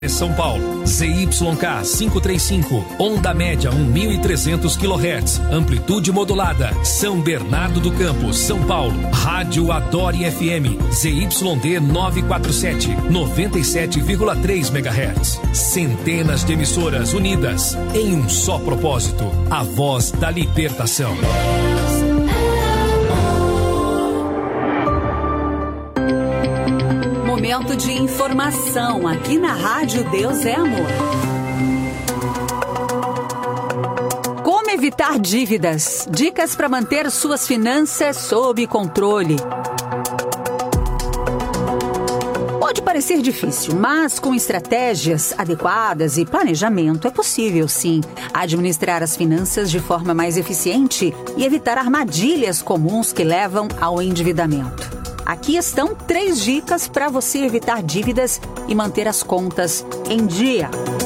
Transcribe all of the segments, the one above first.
São Paulo, ZYK 535, onda média 1.300 kHz, amplitude modulada, São Bernardo do Campo, São Paulo, Rádio Adore FM, ZYD 947, 97,3 MHz, centenas de emissoras unidas em um só propósito, a voz da libertação. Momento de informação aqui na Rádio Deus é Amor. Como evitar dívidas? Dicas para manter suas finanças sob controle. Pode parecer difícil, mas com estratégias adequadas e planejamento é possível, sim, administrar as finanças de forma mais eficiente e evitar armadilhas comuns que levam ao endividamento. Aqui estão 3 dicas para você evitar dívidas e manter as contas em dia.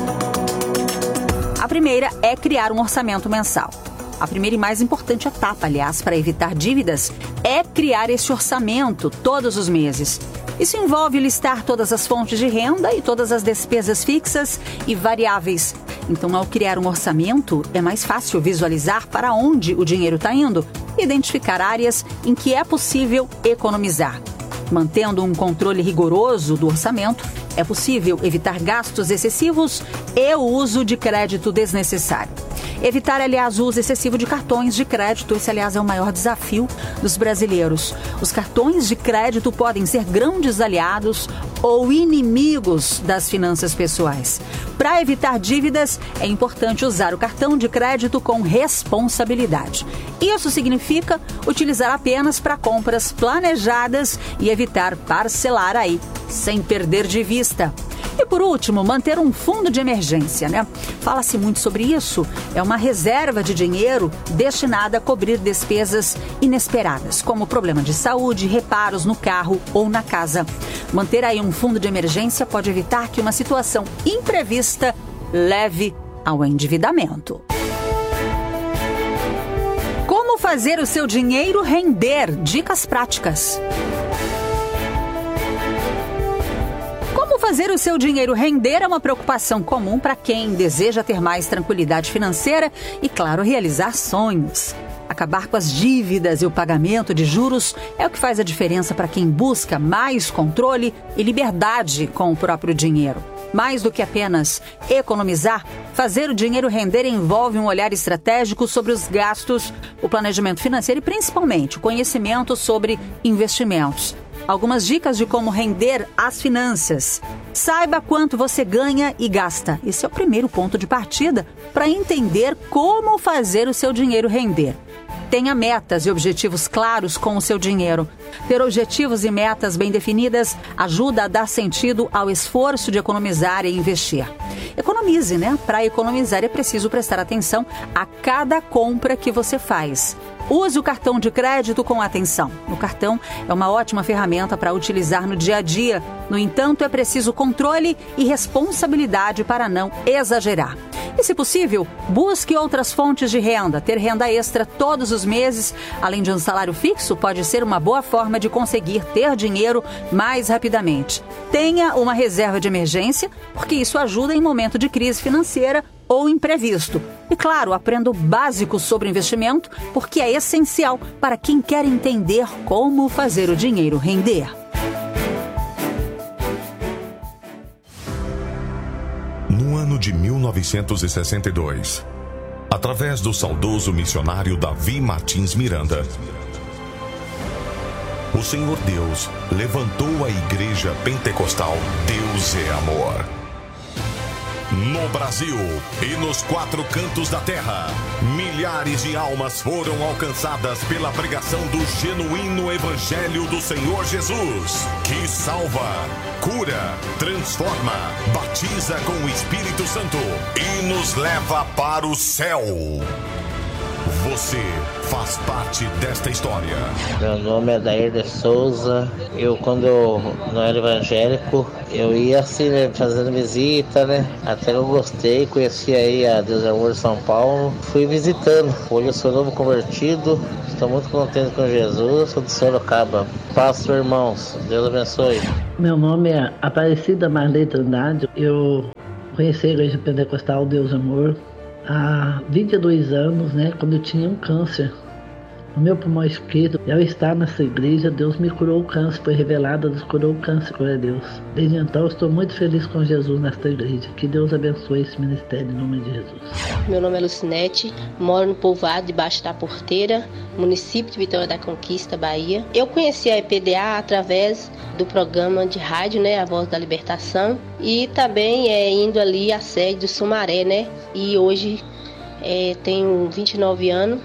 A primeira é criar um orçamento mensal. A primeira e mais importante etapa, aliás, para evitar dívidas é criar esse orçamento todos os meses. Isso envolve listar todas as fontes de renda e todas as despesas fixas e variáveis. Então, ao criar um orçamento, é mais fácil visualizar para onde o dinheiro está indo e identificar áreas em que é possível economizar. Mantendo um controle rigoroso do orçamento, é possível evitar gastos excessivos e o uso de crédito desnecessário. Evitar, aliás, o uso excessivo de cartões de crédito. Esse, aliás, é o maior desafio dos brasileiros. Os cartões de crédito podem ser grandes aliados ou inimigos das finanças pessoais. Para evitar dívidas, é importante usar o cartão de crédito com responsabilidade. Isso significa utilizar apenas para compras planejadas e evitar parcelar aí, sem perder de vista. E por último, manter um fundo de emergência, né? Fala-se muito sobre isso. É uma reserva de dinheiro destinada a cobrir despesas inesperadas, como problema de saúde, reparos no carro ou na casa. Manter aí um fundo de emergência pode evitar que uma situação imprevista leve ao endividamento. Como fazer o seu dinheiro render? Dicas práticas. Como fazer o seu dinheiro render é uma preocupação comum para quem deseja ter mais tranquilidade financeira e, claro, realizar sonhos. Acabar com as dívidas e o pagamento de juros é o que faz a diferença para quem busca mais controle e liberdade com o próprio dinheiro. Mais do que apenas economizar, fazer o dinheiro render envolve um olhar estratégico sobre os gastos, o planejamento financeiro e, principalmente, o conhecimento sobre investimentos. Algumas dicas de como render as finanças. Saiba quanto você ganha e gasta. Esse é o primeiro ponto de partida para entender como fazer o seu dinheiro render. Tenha metas e objetivos claros com o seu dinheiro. Ter objetivos e metas bem definidas ajuda a dar sentido ao esforço de economizar e investir. Economize, né? Para economizar é preciso prestar atenção a cada compra que você faz. Use o cartão de crédito com atenção. O cartão é uma ótima ferramenta para utilizar no dia a dia. No entanto, é preciso controle e responsabilidade para não exagerar. E, se possível, busque outras fontes de renda. Ter renda extra todos os meses, além de um salário fixo, pode ser uma boa forma de conseguir ter dinheiro mais rapidamente. Tenha uma reserva de emergência, porque isso ajuda em momento de crise financeira ou imprevisto. E, claro, aprenda o básico sobre investimento, porque é essencial para quem quer entender como fazer o dinheiro render. No ano de 1962, através do saudoso missionário Davi Martins Miranda, o Senhor Deus levantou a Igreja Pentecostal Deus é Amor. No Brasil e nos 4 cantos da terra, milhares de almas foram alcançadas pela pregação do genuíno Evangelho do Senhor Jesus, que salva, cura, transforma, batiza com o Espírito Santo e nos leva para o céu. Você faz parte desta história. Meu nome é Dair de Souza. Quando eu não era evangélico, eu ia assim, né, fazendo visita, né? Até eu gostei, conheci aí a Deus é Amor de São Paulo. Fui visitando. Hoje eu sou novo convertido. Estou muito contente com Jesus. Sou de Sorocaba. Paz, irmãos. Deus abençoe. Meu nome é Aparecida Marley Trindade. Eu conheci a Igreja Pentecostal Deus é Amor há 22 anos, né? Quando eu tinha um câncer no meu pulmão esquerdo. Ao estar nessa igreja, Deus me curou o câncer, foi revelado, Deus curou o câncer, glória a Deus. Desde então, eu estou muito feliz com Jesus nesta igreja. Que Deus abençoe esse ministério em nome de Jesus. Meu nome é Lucinete, moro no povoado debaixo da Porteira, município de Vitória da Conquista, Bahia. Eu conheci a EPDA através do programa de rádio, né, A Voz da Libertação, e também indo ali à sede do Sumaré, né, e hoje tenho 29 anos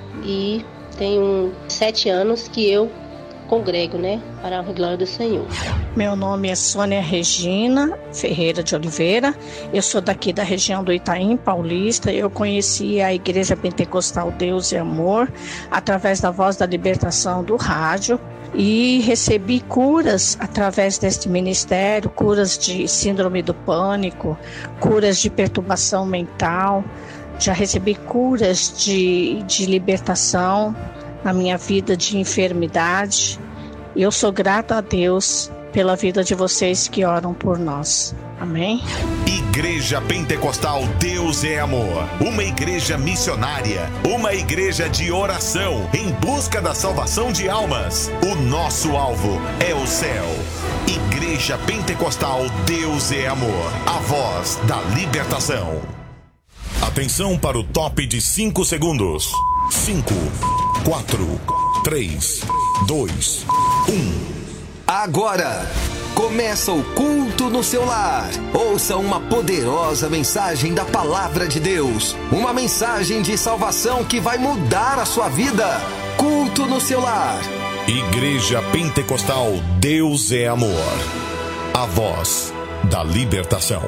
e tenho 7 anos que eu congrego, né, para a glória do Senhor. Meu nome é Sônia Regina Ferreira de Oliveira, eu sou daqui da região do Itaim Paulista. Eu conheci a Igreja Pentecostal Deus e Amor através da Voz da Libertação do rádio e recebi curas através deste ministério, curas de síndrome do pânico, curas de perturbação mental. Já recebi curas de libertação na minha vida de enfermidade. E eu sou grata a Deus pela vida de vocês que oram por nós. Amém? Igreja Pentecostal Deus é Amor. Uma igreja missionária. Uma igreja de oração em busca da salvação de almas. O nosso alvo é o céu. Igreja Pentecostal Deus é Amor. A voz da libertação. Atenção para o top de 5 segundos. 5, 4, 3, 2, 1. Agora começa o culto no seu lar. Ouça uma poderosa mensagem da Palavra de Deus. Uma mensagem de salvação que vai mudar a sua vida. Culto no seu lar. Igreja Pentecostal Deus é Amor. A voz da libertação.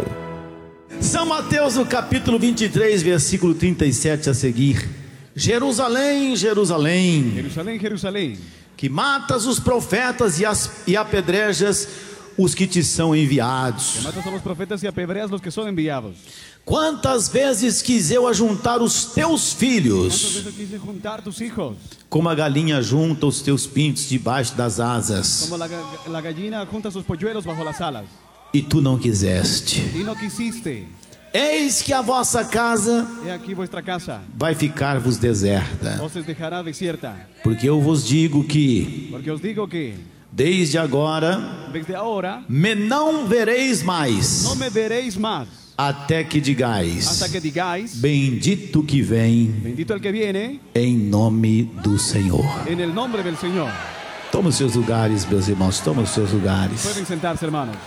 São Mateus, no capítulo 23, versículo 37 a seguir. Jerusalém, Jerusalém, Jerusalém, Jerusalém, que matas os profetas e apedrejas os que te são enviados. que matas a los profetas e apedreas los que são enviados. Quantas vezes quis eu ajuntar os teus filhos, Quantas vezes quise juntar tus hijos, como a galinha junta os teus pintos debaixo das asas, como la gallina junta sus polluelos bajo las alas, e tu não quiseste. y no quisiste. Eis que a vossa casa He aquí vuestra casa vai ficar-vos deserta, os dejará desierta, porque eu vos digo que porque os digo que desde agora desde ahora me não vereis mais, no me veréis más, até que digais: hasta que digáis, bendito que vem bendito el que viene em nome do Senhor. en el nombre del Señor. Toma os seus lugares, meus irmãos, toma os seus lugares. Pueden sentarse, hermanos.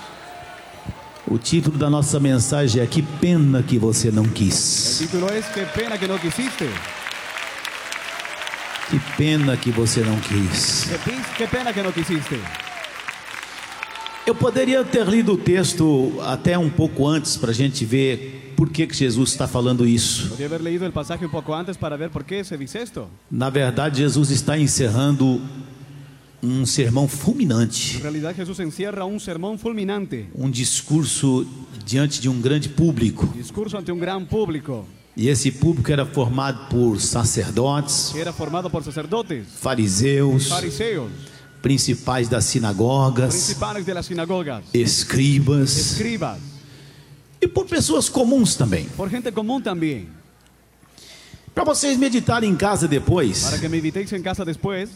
O título da nossa mensagem é: que pena que você não El quis. título es "Qué pena que no quisiste". Que pena que você não quis. Qué pena que no quisiste. Eu poderia ter lido o texto até um pouco antes para a gente ver por que Jesus está falando isso. Podría haber leído el pasaje un poco antes para ver por qué se dice esto. Na verdade, Jesus está encerrando um sermão fulminante, En realidad Jesús encierra un sermón fulminante, um discurso diante de um grande público. discurso ante un gran público, E esse público era formado por sacerdotes, que era formado por sacerdotes, fariseus, fariseos, principais das sinagogas, principales de las sinagogas, escribas escribas, e por pessoas comuns também. por gente común también. Para vocês meditarem em casa depois, Para que meditéis en casa después,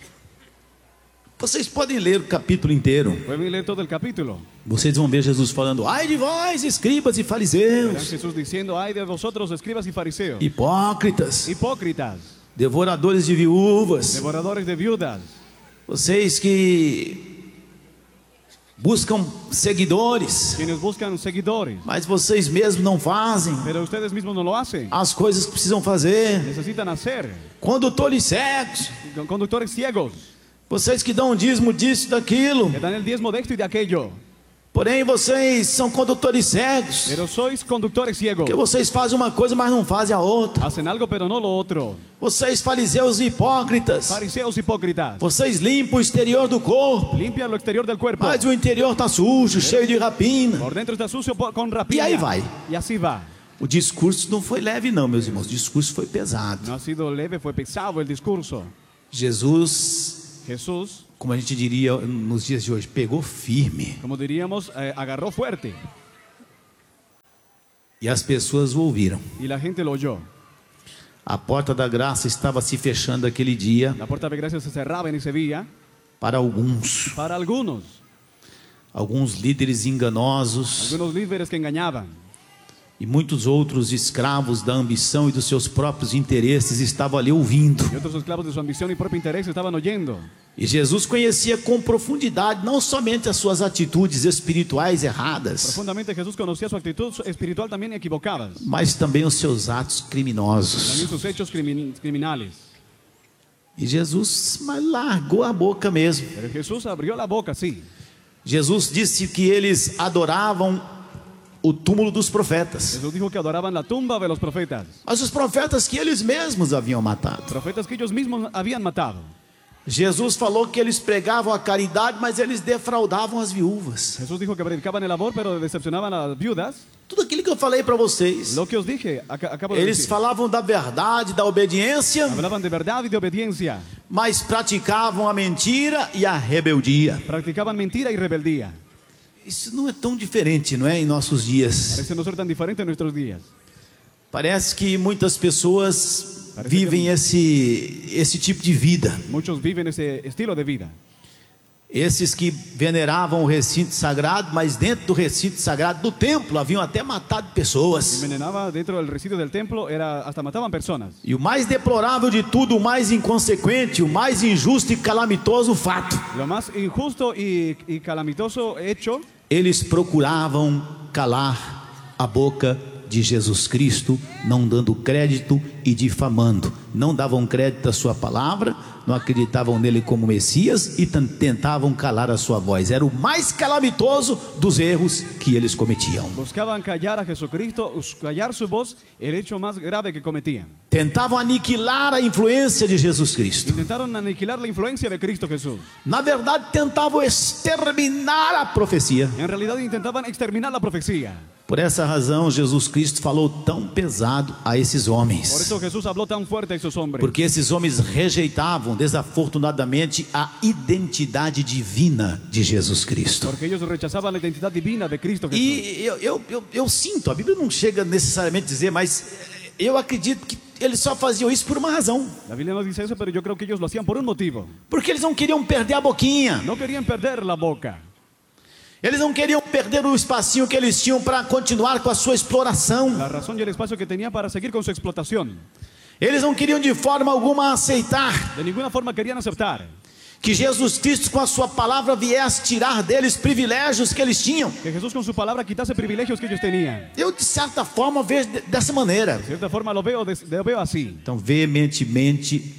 vocês podem ler o capítulo inteiro. pueden leer todo el capítulo. Vocês vão ver Jesus falando: ai de vós, escribas e Verán fariseus, Jesús diciendo: "Ay de vosotros, escribas y fariseos, hipócritas, hipócritas, devoradores de viúvas, devoradores de viudas, vocês que buscam seguidores, quienes buscan seguidores, mas vocês mesmos não fazem pero ustedes mismos no lo hacen. as coisas que precisam fazer. Necesitan hacer. Condutores cegos, Conductores ciegos, vocês que dão o dízimo disso, daquilo, que dan el diezmo de esto y de aquello, Porém, vocês são condutores cegos. Pero sois conductores ciegos. Que vocês fazem uma coisa, mas não fazem a outra. Hacen algo, pero no lo otro. Vocês fariseus hipócritas. Fariseos hipócritas. Vocês limpam o exterior do corpo. Limpian lo exterior del cuerpo. Mas o interior está sujo, cheio de rapina. Por dentro está sucio con E rapiña. aí vai. Y así va. O discurso não foi leve não, meus irmãos. O discurso foi pesado. No ha sido leve, fue pesado el discurso. Jesus, Jesús, como a gente diria nos dias de hoje, pegou firme. como diríamos, agarró fuerte. E as pessoas o ouviram. Y la gente lo oyó. A porta da graça estava se fechando aquele dia La puerta de gracia se cerraba en ese día. para alguns. Para Alguns líderes enganosos algunos líderes que engañaban. e muitos outros escravos da ambição e dos seus próprios interesses estavam ali ouvindo. Y otros esclavos de su ambición y propio interés estaban oyendo. E Jesus conhecia com profundidade não somente as suas atitudes espirituais erradas, Profundamente Jesús conocía su actitud espiritual también equivocada. mas também os seus atos criminosos. También sus hechos criminales. E Jesus largou a boca mesmo. Pero Jesús abrió la boca, sí. Jesus disse que eles adoravam o túmulo dos profetas, Jesús dijo que adoraban la tumba de los profetas. mas os profetas que eles mesmos haviam matado. Profetas que ellos mismos habían matado. Jesus falou que eles pregavam a caridade, mas eles defraudavam as viúvas. Jesús dijo que predicaban el amor, pero decepcionaban a las viudas. Tudo aquilo que eu falei para vocês. Lo que os dije, acabo de Eles decir. falavam da verdade, da obediência, Hablaban de verdad y de obediencia. mas praticavam a mentira e a rebeldia. Practicaban mentira y rebeldía. Isso não é tão diferente, não é, em nossos dias. Parece no ser tan diferente en nuestros días. Parece que muitas pessoas vivem esse tipo de vida. Muchos viven ese estilo de vida. Esses que veneravam o recinto sagrado, mas dentro do recinto sagrado do templo haviam até matado pessoas. Envenenaba dentro del residuo del templo, hasta mataban personas. E o mais deplorável de tudo, o mais inconsequente, o mais injusto e calamitoso fato: Lo más injusto y calamitoso hecho, eles procuravam calar a boca de Jesus Cristo, não dando crédito e difamando. Não davam crédito à sua palavra, não acreditavam nele como Messias e tentavam calar a sua voz. Era o mais calamitoso dos erros que eles cometiam. buscaban callar a Jesucristo, callar su voz, el hecho más grave que cometían. Tentavam aniquilar a influência de Jesus Cristo. Intentaron aniquilar la influencia de Cristo Jesús. Na verdade, tentavam exterminar a profecia. En realidad intentaban exterminar la profecía. Por essa razão, Jesus Cristo falou tão pesado a esses Por homens. eso Jesús habló tan fuerte a esos hombres. Porque esses homens rejeitavam desafortunadamente a identidade divina de Jesus Cristo. Porque ellos rechazaban la identidad divina de Cristo Jesús. E eu sinto, a Bíblia não chega necessariamente a dizer, mas eu acredito que eles só faziam isso por uma razão. La Biblia no dice eso, pero yo creo que ellos lo hacían por un motivo. Porque eles não queriam perder a boquinha. No querían perder la boca. Eles não queriam perder o espacinho que eles tinham para continuar com a sua exploração. La razón y el espacio que tenía para seguir con su explotación. Eles não queriam de forma alguma aceitar De ninguna forma querían aceptar que Jesus Cristo com a sua palavra viesse tirar deles privilégios que eles tinham. que Jesús con su palabra quitase privilegios que ellos tenían. Eu de certa forma vejo dessa maneira. De cierta forma lo veo así. Então veementemente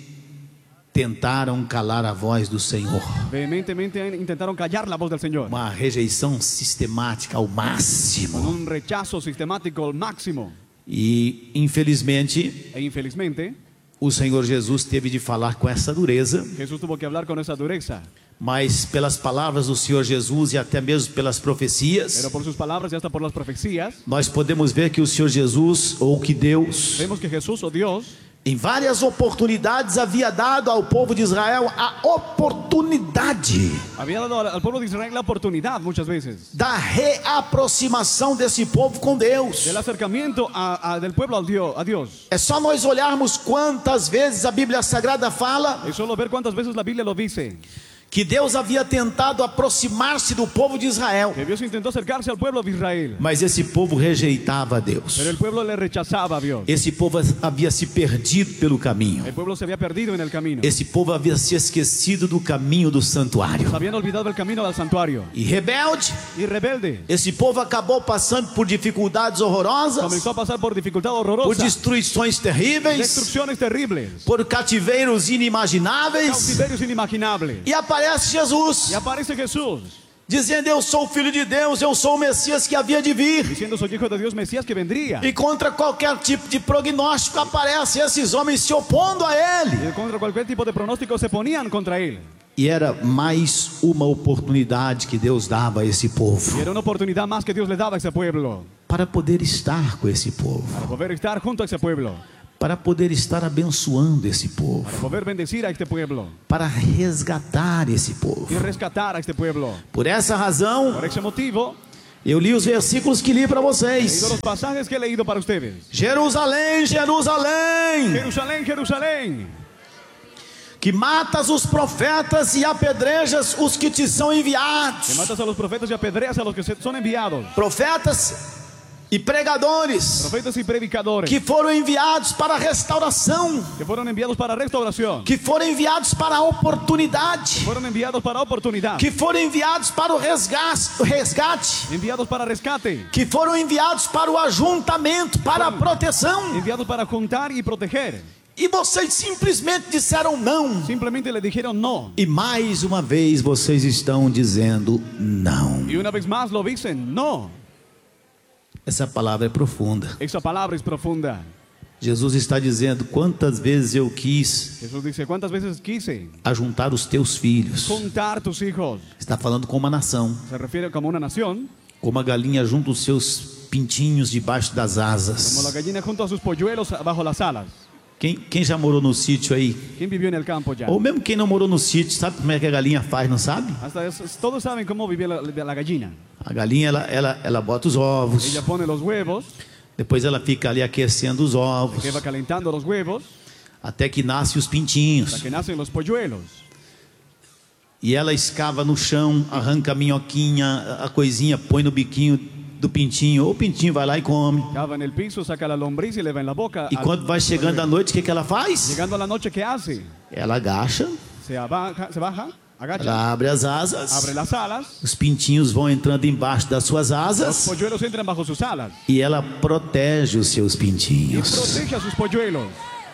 tentaram calar a voz do Senhor. Vehementemente intentaron callar la voz del Señor. Uma rejeição sistemática ao Con máximo. un rechazo sistemático al máximo. E infelizmente E infelizmente, o Senhor Jesus teve de falar com essa dureza. Jesús tuvo que hablar con esa dureza. Mas pelas palavras do Senhor Jesus e até mesmo pelas profecias, Pero por sus palabras y hasta por las profecías, nós podemos ver que o Senhor Jesus, ou que Deus, vemos que Jesús o Dios em várias oportunidades havia dado ao povo de Israel a oportunidade había dado al pueblo de Israel la oportunidad muchas veces da reaproximação desse povo com Deus. del acercamiento del pueblo a Dios. É só nós olharmos quantas vezes a Bíblia Sagrada fala Es solo ver cuántas veces la Biblia lo dice. que Deus havia tentado aproximar-se do povo de Israel, Que Dios intentó acercarse al pueblo de Israel, mas esse povo rejeitava a Deus. pero el pueblo le rechazaba a Dios. Esse povo havia se perdido pelo caminho. El pueblo se había perdido en el camino. Esse povo havia se esquecido do caminho do santuário. Se habían olvidado el camino del santuario. E rebelde, Y rebelde, esse povo acabou passando por dificuldades horrorosas, comenzó a pasar por dificultad por horrorosa, destruições terríveis, destrucciones terribles, por cativeiros inimagináveis. cautiverios inimaginables. E aparece Jesus. Y aparece Jesús. dizendo: eu sou o filho de Deus, eu sou o Messias que havia de vir. Diciendo: soy hijo de Dios, Mesías que vendría. E contra qualquer tipo de prognóstico aparecem esses homens se opondo a ele. Y contra cualquier tipo de pronóstico se ponían contra él. E era mais uma oportunidade que Deus dava a esse povo. Y era una oportunidad más que Dios le daba a ese pueblo. Para poder estar com esse povo. Para poder estar junto a ese pueblo. Para poder estar abençoando esse povo. Para poder bendecir a este pueblo. Para resgatar esse povo. Y rescatar a este pueblo. Por essa razão, por esse motivo, eu li os versículos que li para vocês. He leído los pasajes que he leído para ustedes. Jerusalém, Jerusalém. Jerusalém, Jerusalém. Que matas os profetas e apedrejas os que te são enviados. Que matas a los profetas y apedreas a los que son enviados. Profetas e pregadores, profetas y predicadores, que foram enviados para a restauração, que foram enviados para a restauração, que foram enviados para a oportunidade, foram enviados para a oportunidade, que foram enviados para o resgate, enviados para resgate, que foram enviados para o ajuntamento, para a proteção, enviados para juntar e proteger. E vocês simplesmente disseram não. Simplesmente le dijeron no. E mais uma vez vocês estão dizendo não. E uma vez mais lo dicen no. Essa palavra é profunda. Essa palavra é profunda. Jesus está dizendo: quantas vezes eu quis. Jesus dice: quantas vezes quise ajuntar os teus filhos. Juntar tus hijos. Está falando com uma nação. Se refere como uma nação. Como a galinha junta os seus pintinhos debaixo das asas. Como a gallina junto a seus polluelos bajo las alas. Quem já morou no sítio aí? Quem viveu no campo já? Ou mesmo quem não morou no sítio, sabe como é que a galinha faz, não sabe? Todos sabem como vive a gallina. A galinha ela bota os ovos. Ela põe os huevos. Depois ela fica ali aquecendo os ovos. Que vai calentando os huevos. Até que nascem os pintinhos. Até que nascem os polluelos. E ela escava no chão, arranca a minhoquinha, a coisinha, põe no biquinho do pintinho, ou o pintinho vai lá e come. Cava no piso, saca a lombriz e leva na boca. E quando vai chegando a noite, o que ela faz? Chegando a noite, o que faz? Ela agacha. Se baja, agacha. Ela abre as asas. Abre as alas. Os pintinhos vão entrando embaixo das suas asas. Os polluelos entram bajo suas alas. E ela protege os seus pintinhos. E protege seus polluelos.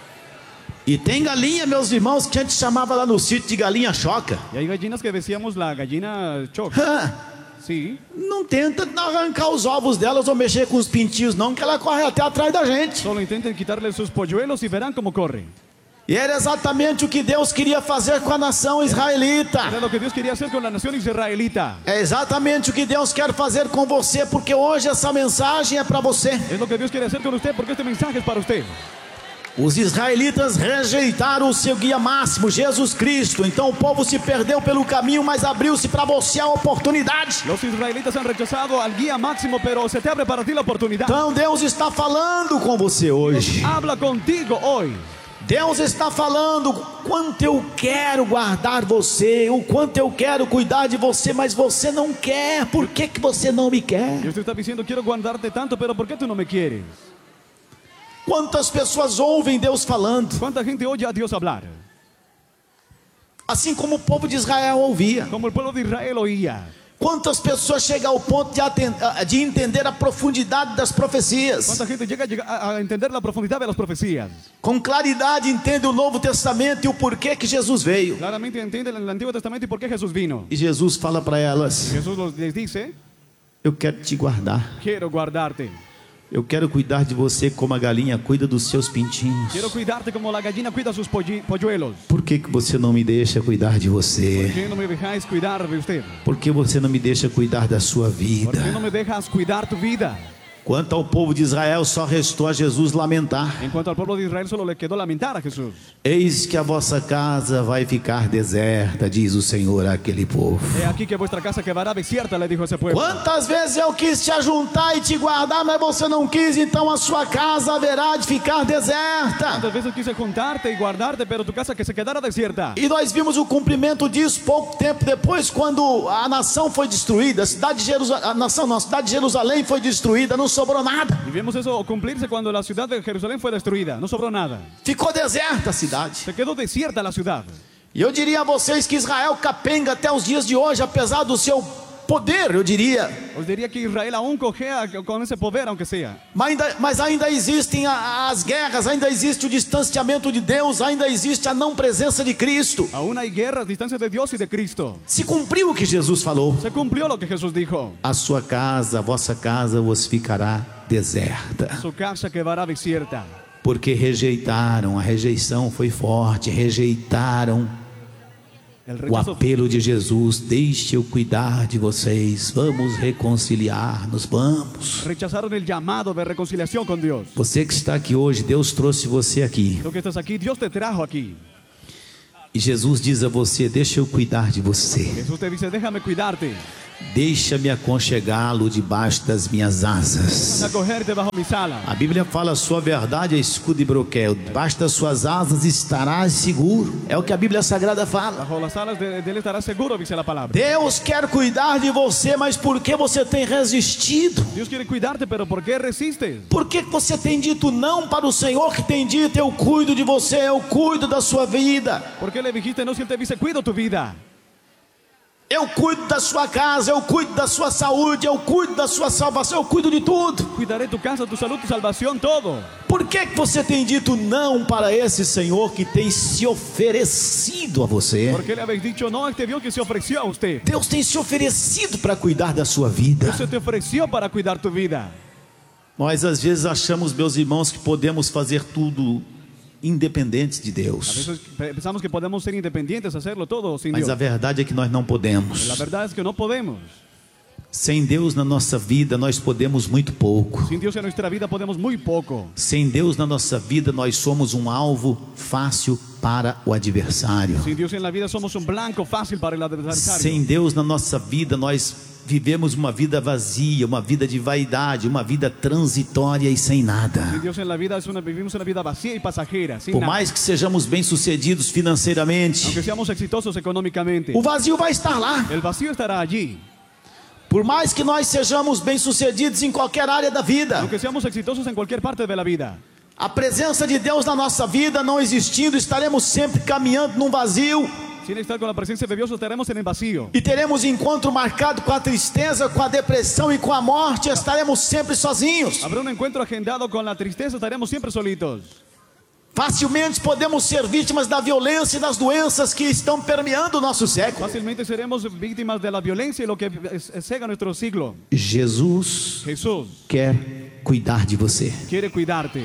E tem galinha, meus irmãos, que a gente chamava lá no sítio de galinha choca. E aí gallinas que decíamos la gallina choca. Sim. Não tenta arrancar os ovos delas ou mexer com os pintinhos não, que ela corre até atrás da gente. Só tentem quitarle seus polluelos e verão como corre. E era exatamente o que Deus queria fazer com a nação israelita. Era o que Deus queria fazer com a nação israelita. É exatamente o que Deus quer fazer com você, porque hoje essa mensagem é para você. É o que Deus quer fazer com você, porque esta mensagem é para você. Os israelitas rejeitaram o seu guia máximo, Jesus Cristo. Então o povo se perdeu pelo caminho, mas abriu-se para você a oportunidade. Os israelitas han rechazado al guia máximo, pero se te abre para ti a oportunidade. Então Deus está falando com você hoje. Deus habla contigo hoje. Deus está falando quanto eu quero guardar você, o quanto eu quero cuidar de você, mas você não quer. Por que você não me quer? Deus está dizendo: quero guardar-te tanto, pero por que tu não me quieres? Quantas pessoas ouvem Deus falando? Quanta gente ouve a Deus falar? Assim como o povo de Israel ouvia. Como o povo de Israel ouvia. Quantas pessoas chegam ao ponto de entender a profundidade das profecias? Quanta gente chega a entender a profundidade das profecias? Com claridade entende o Novo Testamento e o porquê que Jesus veio. Claramente entende o Antigo Testamento e por que Jesus vino. E Jesus fala para elas: Jesus les dice: eu quero te guardar. Quero guardar-te. Eu quero cuidar de você como a galinha cuida dos seus pintinhos. Quero cuidar-te como a gallina cuida seus polluelos. Por que você não me deixa cuidar de você? Por que não me deixas cuidar de você? Por que você não me deixa cuidar da sua vida? Por que não me deixas cuidar tu vida? Quanto ao povo de Israel, só restou a Jesus lamentar. Enquanto ao povo de Israel, só lhe quedou lamentar a Jesus. Eis que a vossa casa vai ficar deserta, diz o Senhor àquele povo. É aqui que vossa casa quedará desierta, lhe dijo esse povo. Quantas vezes eu quis te ajuntar e te guardar, mas você não quis, então a sua casa haverá de ficar deserta. Quantas vezes eu quis juntar-te e guardar-te, pero tu casa que se quedará desierta. E nós vimos o cumprimento disso pouco tempo depois, quando a nação foi destruída, a cidade de Jerusalém foi destruída, não sobrou nada. E vimos isso cumprir-se quando a cidade de Jerusalém foi destruída, não sobrou nada. Ficou deserta a cidade. Se quedou desierta a cidade. E eu diria a vocês que Israel capenga até os dias de hoje, apesar do seu poder, eu diria. Os diría que Israel aún cojea con ese poder, aunque sea. Mas ainda existem as guerras, ainda existe o distanciamento de Deus, ainda existe a não presença de Cristo. Aún hay guerras, distancia de Dios y de Cristo. Se cumpriu o que Jesus falou. Se cumplió lo que Jesús dijo. A sua casa, a vossa casa vos ficará deserta. Su casa quedará desierta. Porque rejeitaram, a rejeição foi forte, rejeitaram o apelo de Jesus. Deixe eu cuidar de vocês, vamos reconciliar-nos, vamos. Rechazaron el llamado de reconciliación con Dios. Você que está aqui hoje, Deus trouxe você aqui. Tú que estás aquí, Dios te trajo aquí. E Jesus diz a você: deixa eu cuidar de você. Jesús te dice, déjame cuidarte. Deixa-me aconchegá-lo debaixo das minhas asas. Acogerte bajo mis alas. A Bíblia fala: sua verdade é escudo e broquel. Debaixo das suas asas estarás seguro. É o que a Bíblia Sagrada fala. Bajo las alas de él estarás seguro, dice la palabra. Deus quer cuidar de você, mas por que você tem resistido? Dios quiere cuidarte, pero ¿por qué resistes? Por que você tem dito não para o Senhor que tem dito: eu cuido de você, eu cuido da sua vida? ¿Por qué le dijiste no si él te dice cuido tu vida? Eu cuido da sua casa, eu cuido da sua saúde, eu cuido da sua salvação, eu cuido de tudo. Cuidaré tu casa, tu salud, tu salvación, todo. Por que você tem dito não para esse Senhor que tem se oferecido a você? ¿Por qué le habéis dicho no a este Dios que se ofreció a usted? Deus tem se oferecido para cuidar da sua vida. Dios se te ofreció para cuidar tu vida. Nós às vezes achamos, meus irmãos, que podemos fazer tudo independentes de Deus. A veces pensamos que podemos ser independientes, hacerlo todo sin Mas Dios. a verdade é que nós não podemos. La verdad es que no podemos. Sem Deus na nossa vida nós podemos muito pouco. Sin Dios en nuestra vida podemos muy poco. Sem Deus na nossa vida nós somos um alvo fácil para o adversário. Sin Dios en la vida somos un blanco fácil para el adversario. Sem Deus na nossa vida nós vivemos uma vida vazia, uma vida de vaidade, uma vida transitória e sem nada. Sin Dios en la vida vivimos una vida vacía y pasajera, sin Por nada. mais que sejamos bem-sucedidos financeiramente, Aunque seamos exitosos económicamente, o vazio vai estar lá. el vacío estará allí. Por mais que nós sejamos bem-sucedidos em qualquer área da vida, Aunque seamos exitosos en cualquier parte de la vida, a presença de Deus na nossa vida não existindo, estaremos sempre caminhando num vazio. sin estar con la presencia de Dios estaremos en el vacío. E teremos encontro marcado com a tristeza, com a depressão e com a morte. Estaremos sempre sozinhos. Habrá un encuentro agendado con la tristeza, estaremos siempre solitos. Facilmente podemos ser vítimas da violência e das doenças que estão permeando o nosso século. Fácilmente seremos víctimas de la violencia y lo que cega nuestro siglo. Jesus Jesús quer cuidar de você. quiere cuidarte.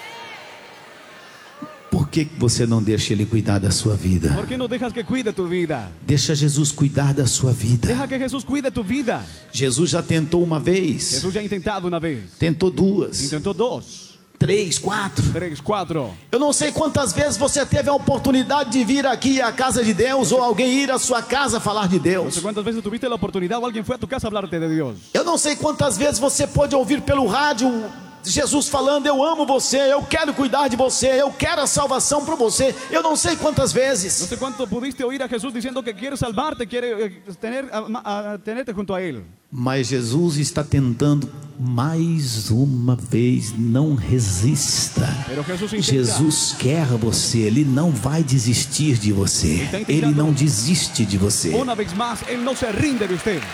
Por que você não deixa Ele cuidar da sua vida? ¿Por qué no dejas que cuide tu vida? Deixa Jesus cuidar da sua vida. Deja que Jesús cuide tu vida. Jesus já tentou uma vez, Jesús ya ha intentado una vez, tentou duas, intentó dos, 3, 4. 3, 4. Eu não sei quantas vezes você teve a oportunidade de vir aqui à casa de Deus, ou alguém ir à sua casa falar de No Deus. sé cuántas veces tuviste la oportunidad o alguien fue a tu casa a hablarte de Dios. Eu não sei quantas vezes você pôde ouvir pelo rádio Jesus falando: eu amo você, eu quero cuidar de você, eu quero a salvação para você. Eu não sei quantas No vezes. sé cuánto pudiste oír a Jesús diciendo que quiere salvarte, quiere tenerte junto a Él. Mas Jesus está tentando mais uma vez. Não resista. Pero Jesús intenta. Jesus quer você, Ele não vai desistir de você. Ele não desiste de você. Una vez más, Él no se rinde de usted.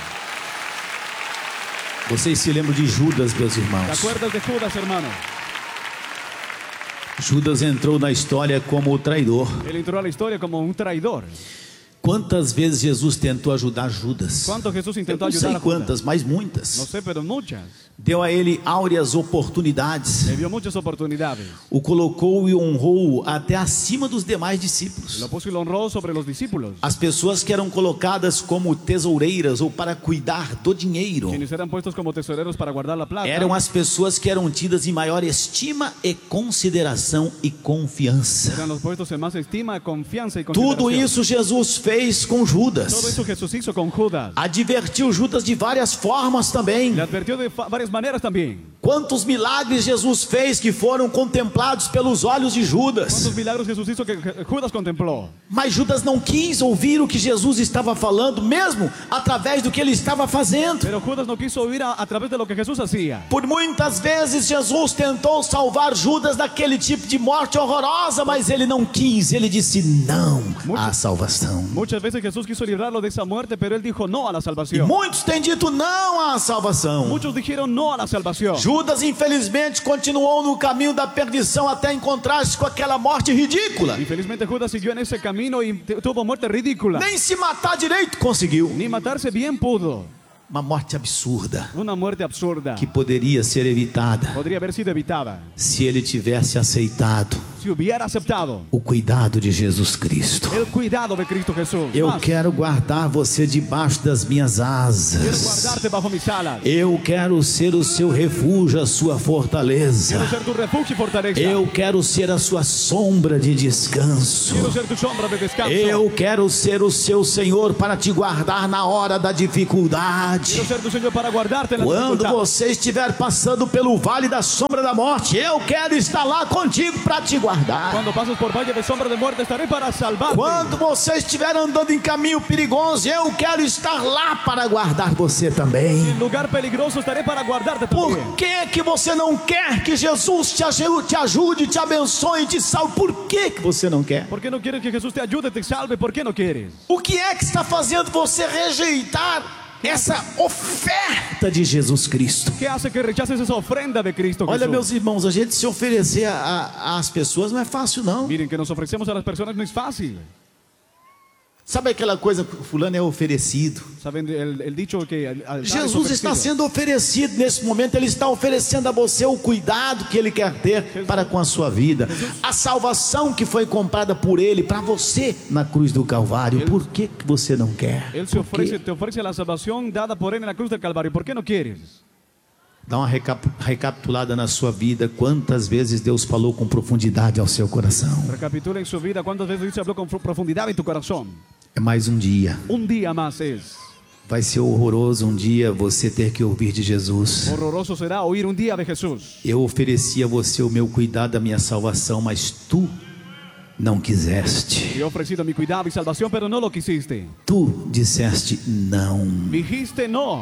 Vocês se lembram de Judas, meus ¿Te irmãos? acuerdas de Judas, hermano? Judas entrou na história como o traidor. Él entró a la historia como un traidor. Quantas vezes Jesus tentou ajudar Judas? ¿Cuánto Jesús Eu intentó não sei ayudar a Judas? quantas, mas No muitas. sé, pero muchas. Deu a ele áureas oportunidades. Le dio muchas oportunidades. O colocou e honrou até acima dos demais discípulos. Lo puso y lo honró sobre los discípulos, As pessoas que eram colocadas como tesoureiras ou para cuidar do dinheiro quienes eran puestos como tesoreros para guardar la plata. eram as pessoas que eram tidas em maior estima e consideração e confiança. Eran los puestos en más estima, confianza y Tudo consideración. isso Jesus fez com Todo Judas. eso Jesús hizo con Judas. Advertiu Judas de várias formas também. Le advirtió de varias maneras también. Quantos milagres Jesus fez que foram contemplados pelos olhos de Judas. ¿Cuántos milagros Jesús hizo que Judas contempló? Mas Judas não quis ouvir o que Jesus estava falando, mesmo através do que ele estava fazendo. Pero Judas no quiso oír a través de lo que Jesús hacía. Por muitas vezes Jesus tentou salvar Judas daquele tipo de morte horrorosa, mas ele não quis. Ele disse não. à salvação. Muchas veces Jesús quiso librarlo de esa muerte, pero él dijo no a la E salvación. muitos têm dito não à salvação. Muchos dijeron no a la salvación. Judas, infelizmente, continuou no caminho da perdição até encontrar-se com aquela morte ridícula. Infelizmente Judas siguió en ese camino y tuvo muerte ridícula. Nem se matar direito conseguiu. Ni matarse bien pudo. Uma morte absurda Una muerte absurda. que poderia ser evitada Podría haber sido evitada se ele tivesse aceitado si hubiera aceptado o cuidado de Jesus Cristo. el cuidado de Cristo Jesús. Eu Más, quero guardar você debaixo das minhas quiero asas. guardarte bajo mis alas. Eu quero ser o seu refúgio, a sua fortaleza. Quiero ser tu refugio y fortaleza. Eu quero ser a sua sombra de descanso. Quiero ser tu sombra de descanso. Eu quero ser o seu Senhor para te guardar na hora da dificuldade. Quiero ser tu Señor para guardarte en la Quando dificultad. você estiver passando pelo vale da sombra da morte, eu quero estar lá contigo para te guardar. Cuando pases por valle de sombra de muerte, estaré para salvarte. Quando você estiver andando em caminho perigoso, eu quero estar lá para guardar você também. En lugar peligroso, estaré para guardarte también. Por que você não quer que Jesus te ajude, te abençoe, te salve? Por que você não quer? ¿Por qué no quieres que Jesús te ayude, te salve? ¿Por qué no quieres? O que é que está fazendo você rejeitar essa oferta de Jesus Cristo? ¿Qué hace que rechaces esa ofrenda de Cristo Olha, Jesús? meus irmãos, a gente se oferecer às pessoas não é fácil, não. Miren, que nos ofrecemos a las personas no es fácil. Sabe aquela coisa, fulano é oferecido. ¿Saben el dicho que al dar es Jesus está ofrecido? sendo oferecido nesse momento. Ele está oferecendo a você o cuidado que Ele quer ter para com a sua vida. A salvação que foi comprada por Ele para você na cruz do Calvário. Por que você não quer? Él te ofrece la salvación dada por él en la cruz del Calvario. ¿Por qué no quieres? Dá uma recapitulada na sua vida. Quantas vezes Deus falou com profundidade ao seu coração? Recapitula en su vida cuántas veces Dios habló con profundidad en tu corazón. É mais um dia. Un día más es. Vai ser horroroso um dia você ter que ouvir de Jesus. Horroroso será oír un día de Jesús. Eu ofereci a você o meu cuidado, a minha salvação, mas tu não quiseste. Te he ofrecido mi cuidado y salvación, pero no lo quisiste. Tu disseste não. Dijiste no.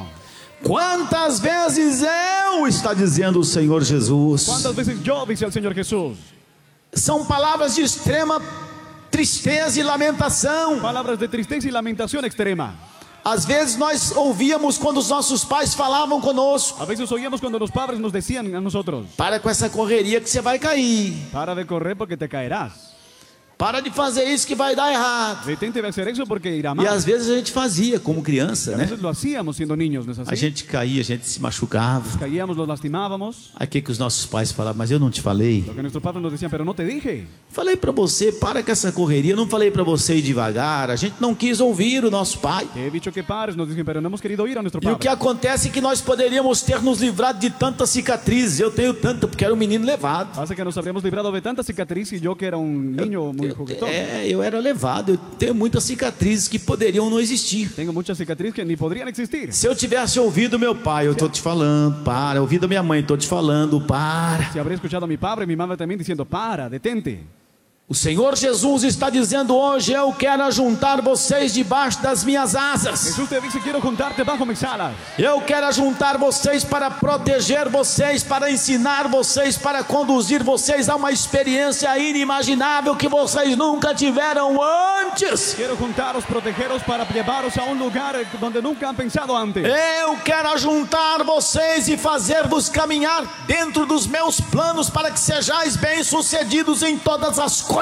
Quantas vezes eu, está dizendo o Senhor Jesus. ¿Cuántas veces yo, dice el Señor Jesús? São palavras de extrema tristeza e lamentação. Palabras de tristeza y lamentación extrema. Às vezes nós ouvíamos quando os nossos pais falavam conosco: A veces oíamos cuando los padres nos decían a nosotros: para com essa correria que você vai cair. para de correr porque te caerás. Para de fazer isso que vai dar errado. Detente de hacer eso porque irá E mal. às vezes a gente fazia como criança, A né? veces lo hacíamos siendo niños, ¿no es A así? gente caía, a gente se machucava. Caíamos, los lastimábamos. Aí que os nossos pais falavam: mas eu não te falei. Lo que nuestros padres nos decían, pero no te dije. Falei para você, para com essa correria. Não falei para você ir devagar. A gente não quis ouvir o nosso pai. Te he dicho que pares, nos dicen, pero no hemos querido oír a nuestro E o padre. que acontece é que nós poderíamos ter nos livrado de tantas cicatrizes. Eu tenho tanta, porque era um menino levado. Pasa que nos habríamos librado de tanta cicatriz y yo que era un niño muy juguetón. Eu era levado. Eu tenho muitas cicatrizes que poderiam não existir. Tengo muchas cicatrices que ni podrían existir. Se eu tivesse ouvido meu pai, eu estou te falando, para. Ouvido minha mãe, estou te falando, para. Si habría escuchado a mi padre y mi madre también diciendo, para, detente. O Senhor Jesus está dizendo hoje: eu quero ajuntar vocês debaixo das minhas asas. Jesús te dice, quiero juntarte bajo mis alas. Eu quero ajuntar vocês para proteger vocês, para ensinar vocês, para conduzir vocês a uma experiência inimaginável que vocês nunca tiveram antes. Quiero juntaros, protegeros para llevaros a un lugar donde nunca han pensado antes. Eu quero ajuntar vocês e fazer-vos caminhar dentro dos meus planos para que sejais bem-sucedidos em todas as coisas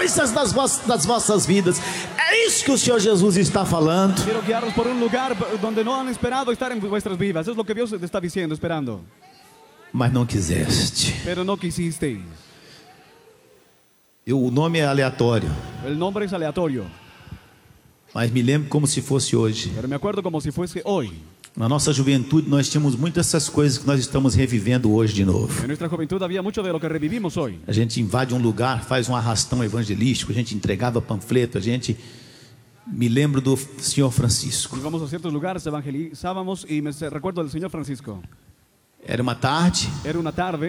das vossas vidas. É isso que o Senhor Jesus está falando. Quiero guiaros por un lugar donde no han esperado estar en vuestras vidas. Es lo que Dios te está diciendo, esperando. Mas não quiseste. Pero no quisisteis. O nome é aleatório, El nombre es aleatorio, mas me lembro como se fosse hoje. pero me acuerdo como si fuese hoy. Na nossa juventude nós tínhamos muitas dessas coisas que nós estamos revivendo hoje de novo. En nuestra juventud había mucho de lo que revivimos hoy. A gente invade um lugar, faz um arrastão evangelístico, a gente entregava panfleto, me lembro do senhor Francisco. Íbamos a ciertos lugares, evangelizábamos y me recuerdo del Señor Francisco. Era uma tarde Era una tarde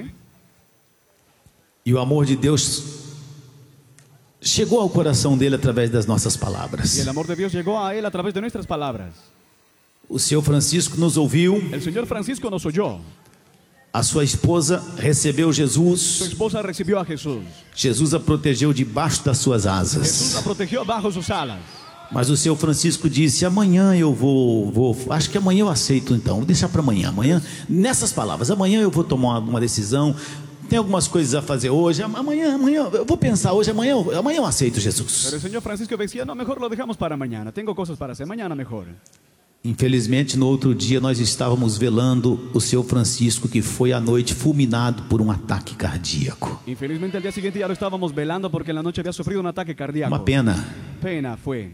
e o amor de Deus chegou ao coração dele através das nossas palavras. y el amor de Dios llegó a él a través de nuestras palabras. O senhor Francisco nos ouviu. El Señor Francisco nos oyó. A sua esposa recebeu Jesus. Su esposa recibió a Jesús. Jesus a protegeu debaixo das suas Jesús asas. la protegió bajo sus alas. Mas o seu Francisco disse: amanhã eu vou, acho que amanhã eu aceito, então, vou deixar para amanhã. Amanhã, nessas palavras, amanhã eu vou tomar uma decisão. Tem algumas coisas a fazer hoje. Amanhã eu vou pensar hoje. Amanhã eu aceito Jesus. Pero el señor Francisco decía, no, mejor lo dejamos para mañana. Tengo cosas para hacer mañana mejor. Infelizmente, no outro dia nós estávamos velando o seu Francisco, que foi à noite fulminado por um ataque cardíaco. Infelizmente, al día siguiente ya lo estábamos velando porque en la noche había sufrido un ataque cardíaco. Uma pena. Pena fue.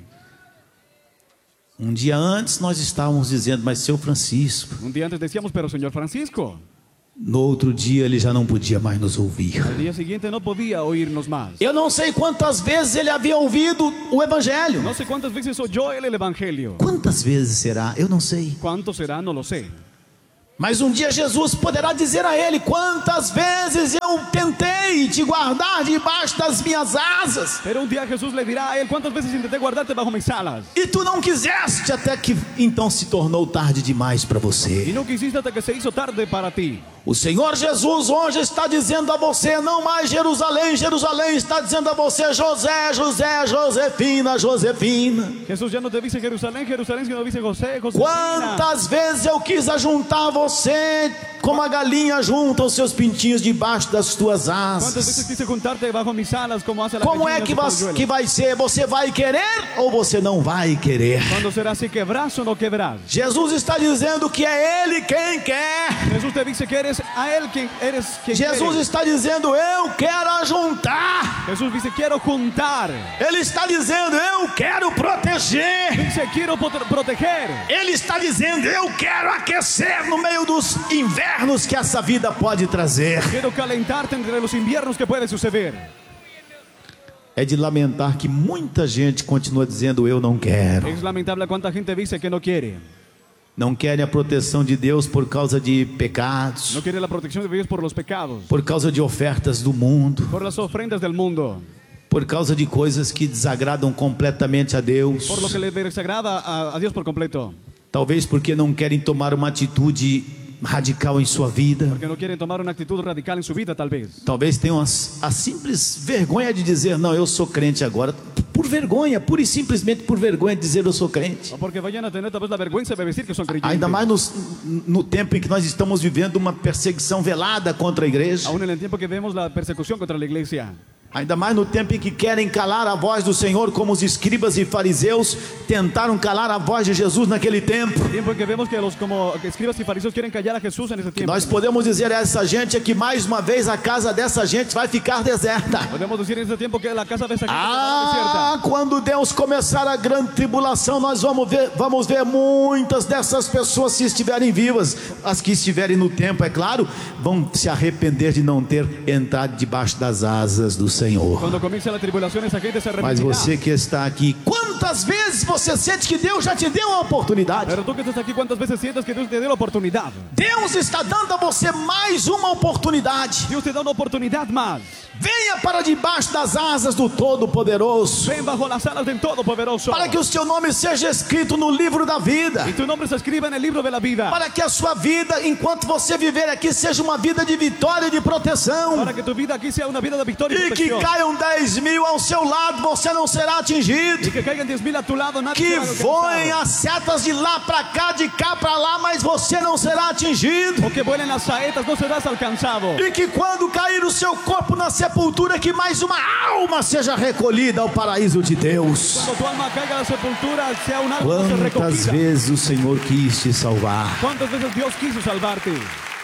Um dia antes nós estávamos dizendo: mas seu Francisco. Un día antes decíamos, pero señor Francisco. No outro dia ele já não podia mais nos ouvir. Al día siguiente no podía oírnos más. Eu não sei quantas vezes ele havia ouvido o Evangelho. No sé cuántas veces oyó él el evangelio. Quantas vezes será? Eu não sei. ¿Cuánto será? No lo sé. Mas um dia Jesus poderá dizer a ele: quantas vezes eu tentei te guardar debaixo das minhas asas, Pero un día Jesús le dirá a él, ¿cuántas veces intenté guardarte bajo mis alas? e tu não quiseste, até que então se tornou tarde demais para Y você. no quisiste hasta que se hizo tarde para ti. O Senhor Jesus hoje está dizendo a você: não mais Jerusalém, Jerusalém, está dizendo a você: José, José, Josefina, Josefina. Jesús ya no te dice Jerusalén, Jerusalén, sino dice José, José. Quantas vezes eu quis ajuntar você como a galinha junta os seus pintinhos debaixo das tuas ¿Cuántas veces asas. quise juntarte bajo mis alas como hace la Como gallina é que su polluelo? que vai ser? Você vai querer ou você não vai querer? ¿Cuándo será si quebrás o no quebrás? Jesus está dizendo que é Ele quem quer. Jesús te dice que eres a él quien eres quien Jesus quiere. está dizendo: eu quero ajuntar. Jesús dice quiero juntar. Ele está dizendo: eu quero proteger. Dice quiero proteger. Ele está dizendo: eu quero aquecer no meio dos invernos que essa vida pode trazer. Quiero calentarte entre los inviernos que puede suceder. É de lamentar que muita gente continua dizendo: eu não quero. Es lamentable cuánta gente dice que no quiere. Não querem a proteção de Deus por causa de pecados, No quiere la protección de Dios por los pecados, por causa de ofertas do mundo, por las ofrendas del mundo, por causa de coisas que desagradam completamente a Deus. por lo que le desagrada a Dios por completo. Talvez porque não querem tomar uma atitude radical em sua vida. Porque no quieren tomar una actitud radical en su vida, tal vez. Talvez tenham a simples vergonha de dizer: não, eu sou crente agora. Por vergonha, pura e simplesmente por vergonha de dizer: eu sou crente. O porque vayan a tener tal vez la vergüenza de decir que son creyentes. Ainda mais no tempo em que nós estamos vivendo uma perseguição velada contra a igreja. Aún en el tiempo que vemos la persecución contra la iglesia. Ainda mais no tempo em que querem calar a voz do Senhor, como os escribas e fariseus tentaram calar a voz de Jesus naquele tempo. Tiempo en que vemos que los como escribas y fariseos quieren callar a Jesús en ese tiempo. Nós podemos dizer a essa gente é que mais uma vez a casa dessa gente vai ficar deserta. Podemos decir en ese tiempo que la casa de esa gente quedará desierta. Quando Deus começar a grande tribulação, nós vamos ver muitas dessas pessoas, se estiverem vivas, as que estiverem no tempo, é claro, vão se arrepender de não ter entrado debaixo das asas do Senhor. Cuando comience la tribulación, esa gente se Mas arrepentirá. você que está aqui, quantas vezes você sente que Deus já te deu a oportunidade? Pero tú que estás aquí, ¿cuántas veces sientes que Dios te dio la oportunidad? Deus está dando a você mais uma oportunidade. Dios te da una oportunidad más. Venha para debaixo das asas do Todo-Poderoso, Ven bajo las alas del Todopoderoso. para que o seu nome seja escrito no livro da vida, Y tu nombre se escriba en el libro de la vida. para que a sua vida, enquanto você viver aqui, seja uma vida de vitória e de proteção. Para que tu vida aquí sea una vida de victoria y E que protección. caiam 10.000 ao seu lado, você não será atingido. Y que caigan 10,000 a tu lado, nadie Que será voem alcanzado. as setas de lá para cá, de cá para lá, mas você não será atingido. O que vuelen las saetas, no serás alcanzado. E que quando cair o seu corpo na sepultura, que mais uma alma seja recolhida ao paraíso de Deus. Cuando tu alma caiga a la sepultura, sea un alma que se Quantas recogida. vezes o Senhor quis te salvar? ¿Cuántas veces Dios quiso salvarte?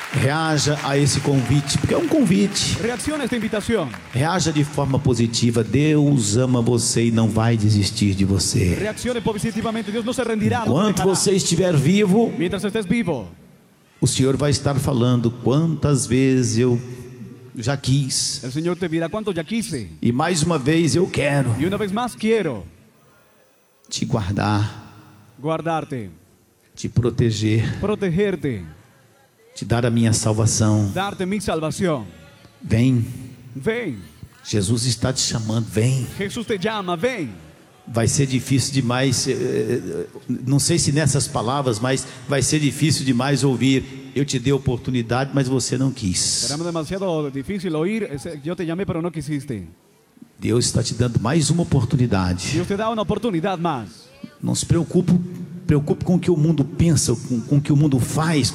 Reaja a esse convite, porque é um convite. Reacciona a esta invitación. Reaja de forma positiva. Deus ama você e não vai desistir de você. Reaccione positivamente. Dios no se rendirá. No te Enquanto dejará. você estiver vivo, Mientras estés vivo, o Senhor vai estar falando: quantas vezes eu já quis, el Señor te dirá cuánto ya quise. e mais uma vez eu quero Y una vez más quiero te guardar, guardarte, te proteger, protegerte, te dar a minha salvação. darte mi salvación. Vem, Ven. Jesus está te chamando. Vem, Jesús te llama, ven. vai ser difícil demais, não sei se nessas palavras, mas vai ser difícil demais ouvir: eu te dei oportunidade, mas você não quis. Será demasiado difícil oír: eu te chamei, mas não quisiste. Deus está te dando mais uma oportunidade. Deus te dá uma oportunidade mais. Não se preocupe com o que o mundo pensa, com o que o mundo faz,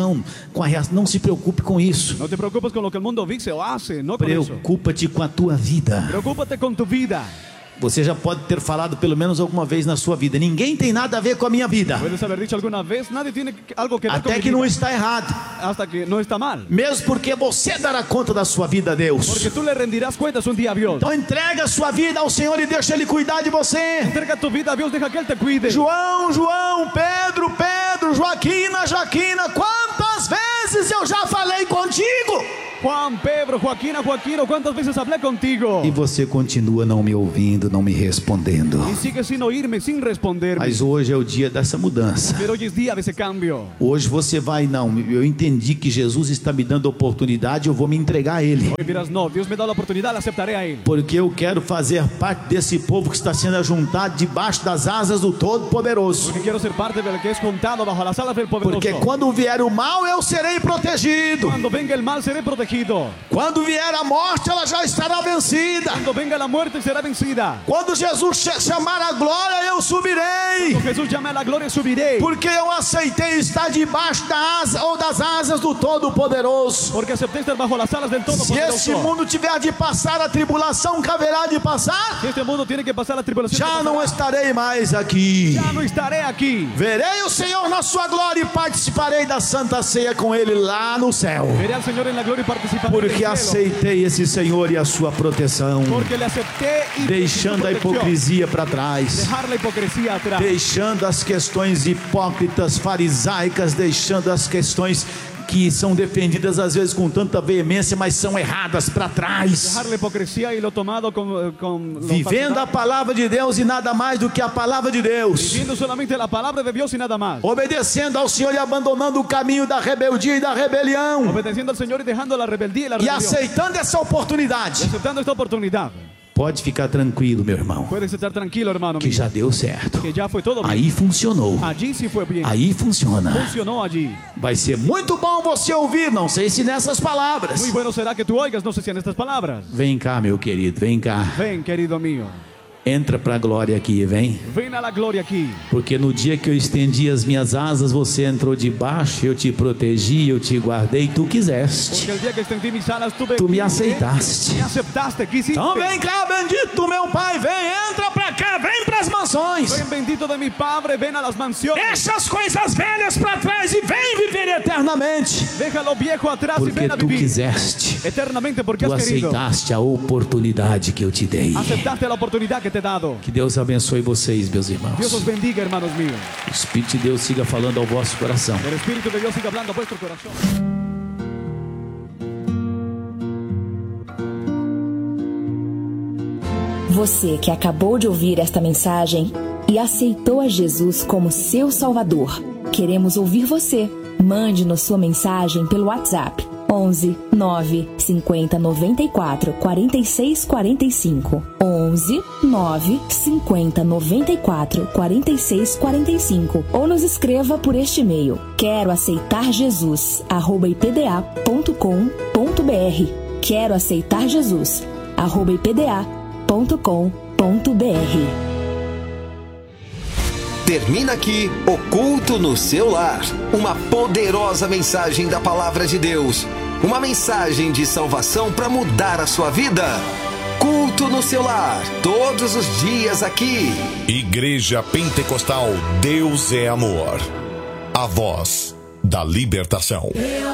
não se preocupe com isso. Não te preocupes com o que o mundo diz ou faz, não com isso. Preocupa-te com a tua vida. Preocupa-te com tu vida. Você já pode ter falado pelo menos alguma vez na sua vida: ninguém tem nada a ver com a minha vida. Puedes haber dicho alguna vez: nadie tiene algo que ver Até com que não está errado. Hasta que não está mal. Mesmo porque você dará conta da sua vida a Deus. Porque tu le rendirás cuentas un día a Dios. Então entrega a sua vida ao Senhor e deixa Ele cuidar de você. Entrega tu vida a Deus, deja que Ele te cuide. João, Pedro, Joaquina, quantas vezes eu já falei contigo? Juan, Pedro, Joaquina, ¿cuántas veces hablé contigo? E você continua não me ouvindo, não me respondendo. E sigue sin oírme, sin responderme. Mas hoje é o dia dessa mudança. Pero hoy es día de ese cambio. Hoje você vai: não, eu entendi que Jesus está me dando a oportunidade, eu vou me entregar a Ele. Hoy dirás: no, Dios me da la oportunidad, aceptaré a Él. Porque eu quero fazer parte desse povo que está sendo ajuntado debaixo das asas do Todo-Poderoso. Porque quero ser parte del que es juntado bajo las alas del Poderoso. Porque quando vier o mal, eu serei protegido. Quando venga el mal, seré protegido. Quando vier a morte, ela já estará vencida. Quando venga la muerte, será vencida. Quando Jesus chamar a glória, eu subirei. Quando Jesus chamar a glória, subirei. Porque eu aceitei estar debaixo da asa ou das asas do Todo-Poderoso. Porque aceptei estar bajo las alas del Todo-Poderoso. Se este mundo tiver de passar a tribulação que haverá de passar, se este mundo tiene que pasar a tribulação, já não estarei mais aqui. Já não estarei aqui. Verei o Senhor na sua glória e participarei da Santa Ceia com Ele lá no céu. Verei ao Senhor na glória e porque aceitei esse Senhor e a sua proteção, deixando a hipocrisia para trás, deixando as questões hipócritas, farisaicas, deixando as questões que são defendidas às vezes com tanta veemência, mas são erradas para trás. Vivendo a palavra de Deus e nada mais do que a palavra de Deus. Obedecendo ao Senhor e abandonando o caminho da rebeldia e da rebelião. E aceitando essa oportunidade. Pode ficar tranquilo, meu irmão. Que já deu certo. Aí funcionou. Aí funciona. Vai ser muito bom você ouvir, não sei se nessas palavras. Vem cá, meu querido, vem cá. Vem, querido meu. Entra para a glória aqui, vem. Vem na glória aqui. Porque no dia que eu estendi as minhas asas, você entrou debaixo, eu te protegi, eu te guardei, tu quiseste. Porque o dia que estendi minhas alas, tu me aceitaste. Me aceptaste, quisiste. Então vem cá, bendito meu Pai, vem, entra para cá, vem para as mansões. Vem, bendito de mi Padre, vem a las mansiones. Deixa as coisas velhas para trás e vem viver eternamente. Deja lo viejo atrás porque e vem a vivir. Tu quiseste. Eternamente, porque tu aceitaste a oportunidade que eu te dei. Aceptaste a oportunidade que te dado. Que Deus abençoe vocês, meus irmãos. Deus os bendiga, hermanos míos. O Espírito de Deus siga falando ao vosso coração. O Espírito de Deus siga falando ao vosso coração. Você que acabou de ouvir esta mensagem e aceitou a Jesus como seu Salvador, queremos ouvir você. Mande-nos sua mensagem pelo WhatsApp 11 9 50 94 46 45 11 9 50 94 46 45 ou nos escreva por este e-mail quero aceitar Jesus @ipda.com.br quero aceitar Jesus @ipda.com.br. Termina aqui o Culto no Seu Lar. Uma poderosa mensagem da Palavra de Deus. Uma mensagem de salvação para mudar a sua vida. Culto no Seu Lar. Todos os dias aqui. Igreja Pentecostal Deus é Amor. A voz da libertação.